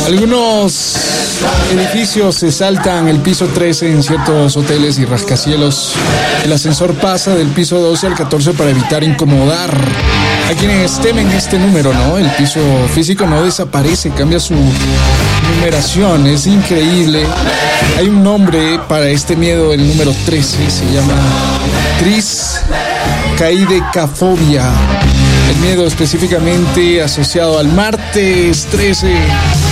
Algunos edificios se saltan el piso 13 en ciertos hoteles y rascacielos. El ascensor pasa del piso 12 al 14 para evitar incomodar a quienes temen este número, ¿no? El piso físico no desaparece, cambia su numeración, es increíble. Hay un nombre para este miedo, el número 13, se llama triskaidekafobia. El miedo específicamente asociado al martes 13